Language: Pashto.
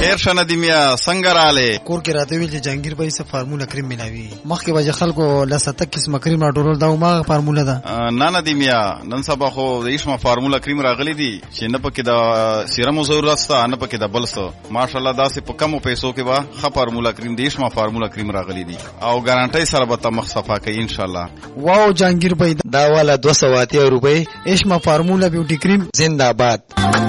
خیر شه ندیمیا څنګه رااله کور کې راته ویل چې جهانگیر بھائی څه فارموله کریم ملاوي مخکې وجه خلکو لسته قسمه کریم راټولول دا ما فارموله ده نه ندیمیا نن سبا خو د ایشما فارموله کریم راغلی دي چې نه پکې د سیرمو ضرورت شته نه پکې د بلسو ماشاءالله داسې په کمو پیسو کې به ښه فارموله کریم د ایشما فارموله کریم راغلی دي او ګارانټي سره به مخ صفا کوي ان شاء الله. واو جهانگیر بھائی دا والا 280 روپے ایشما فارموله بیوټی کریم زندہ باد.